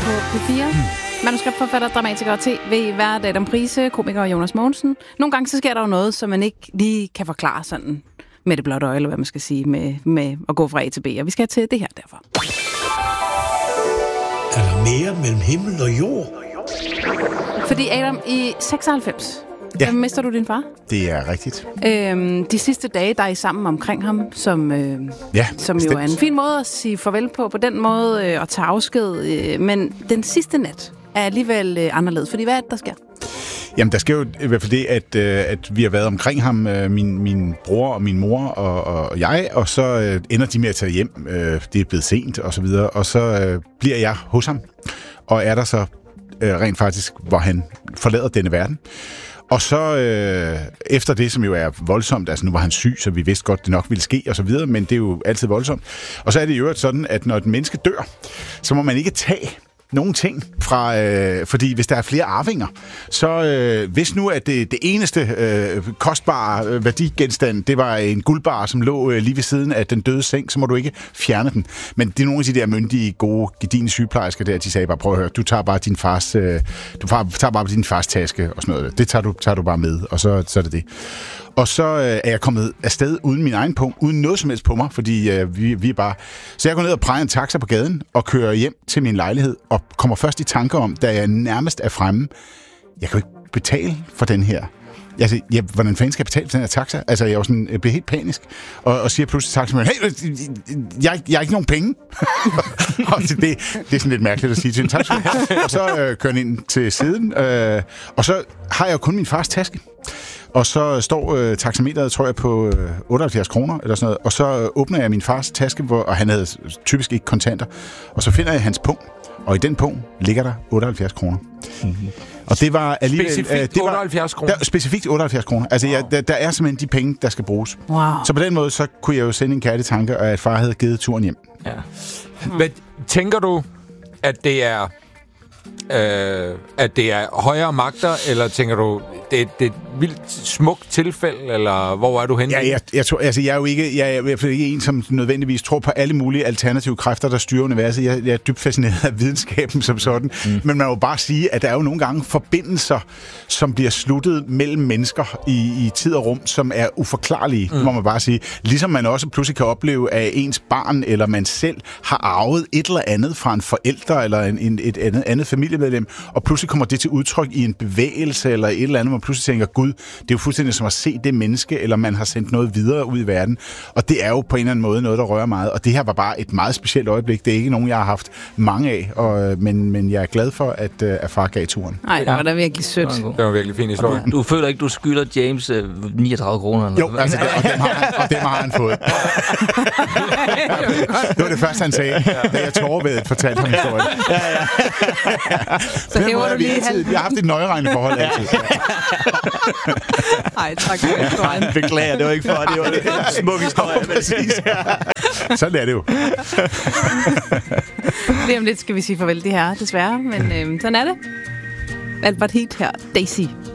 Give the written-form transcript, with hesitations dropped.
på P4. Manuskriptforfatter, dramatiker og tv-vært Adam Price, komiker Jonas Mogensen. Nogle gange så sker der jo noget, som man ikke lige kan forklare sådan med det blotte øje, eller hvad man skal sige, med at gå fra A til B. Og vi skal til det her derfor. Er der mere mellem himmel og jord? Fordi Adam, i 96, Ja. mister du din far. Det er rigtigt. De sidste dage, der er I sammen omkring ham, som jo er en fin måde at sige farvel på den måde at tage afsked. Men den sidste nat er alligevel anderledes, fordi hvad er det, der sker? Jamen, der sker jo i hvert fald det, at vi har været omkring ham, min bror og min mor og jeg, og så ender de med at tage hjem. Det er blevet sent, og så videre. Og så bliver jeg hos ham, og er der så rent faktisk, hvor han forlader denne verden. Og så efter det, som jo er voldsomt, altså nu var han syg, så vi vidste godt, det nok ville ske og så videre, men det er jo altid voldsomt. Og så er det jo sådan, at når et menneske dør, så må man ikke tage nogle ting fra, fordi hvis der er flere arvinger, så hvis nu at det eneste kostbare værdigenstand, det var en guldbar, som lå lige ved siden af den døde seng, så må du ikke fjerne den. Men det er nogle af de der myndige, gode, gedigne sygeplejersker der, de sagde bare, prøv at høre, du tager bare din fars, din fars taske og sådan noget. Det tager du bare med, og så er det det. Og så er jeg kommet afsted uden min egen punkt, uden noget som helst på mig, fordi vi er bare... Så jeg går ned og præger en taxa på gaden og kører hjem til min lejlighed og kommer først i tanker om, da jeg nærmest er fremme, jeg kan jo ikke betale for den her. Altså, hvordan fanden skal jeg betale for den her taxa? Altså, jeg bliver helt panisk og siger pludselig til taxaen, hey, jeg har ikke nogen penge. Og det er sådan lidt mærkeligt at sige til en taxa. Og så kører jeg ind til siden, og så har jeg jo kun min fars taske. Og så står taxameteret, tror jeg, på 78 kroner eller sådan noget. Og så åbner jeg min fars taske, og han havde typisk ikke kontanter. Og så finder jeg hans punkt. Og i den punkt ligger der 78 kroner. Mm-hmm. Og det var alligevel... Specifikt 78 kroner? Specifikt 78 kroner. Altså, wow. Der er simpelthen de penge, der skal bruges. Wow. Så på den måde, så kunne jeg jo sende en kærlig tanke, at far havde givet turen hjem. Ja. Men tænker du, at det er højere magter, eller tænker du, det er et vildt smukt tilfælde, eller hvor er du henne? Ja, jeg tror, altså, jeg er jo ikke en, som nødvendigvis tror på alle mulige alternative kræfter, der styrer universet. Jeg er dybt fascineret af videnskaben som sådan. Men man må bare sige, at der er jo nogle gange forbindelser, som bliver sluttet mellem mennesker i tid og rum, som er uforklarlige, må man bare sige. Ligesom man også pludselig kan opleve, at ens barn eller man selv har arvet et eller andet fra en forælder eller et andet familiemedlem, og pludselig kommer det til udtryk i en bevægelse eller et eller andet, hvor man pludselig tænker, gud, det er jo fuldstændig som at se det menneske, eller man har sendt noget videre ud i verden. Og det er jo på en eller anden måde noget, der rører meget. Og det her var bare et meget specielt øjeblik. Det er ikke nogen, jeg har haft mange af, men jeg er glad for, at far gav turen. Nej, det var da virkelig sødt. Det var virkelig fin historie. Du føler ikke, du skylder James 39 kroner? Eller jo, altså, og dem har han fået. Det var det første, han sagde, da jeg tårervædet fortalte ham historien. Så hæver du lige altid, vi har haft et nøjeregnende forhold altid. Ej, tak for historien. Beklager, det var ikke for, det var en smuk historie. Sådan er det jo. Lige om lidt skal vi sige farvel det her, desværre, men sådan er det. Albert Heat her, Daisy.